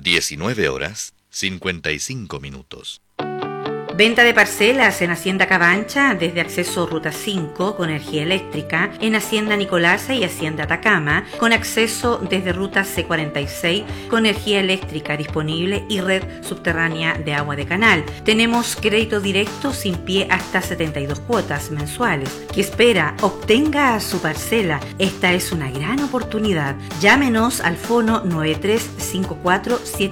19:55. Venta de parcelas en Hacienda Cabancha desde acceso Ruta 5 con energía eléctrica, en Hacienda Nicolasa y Hacienda Atacama con acceso desde Ruta C46 con energía eléctrica disponible y red subterránea de agua de canal. Tenemos crédito directo sin pie hasta 72 cuotas mensuales. ¿Qué espera? Obtenga su parcela. Esta es una gran oportunidad. Llámenos al fono 9354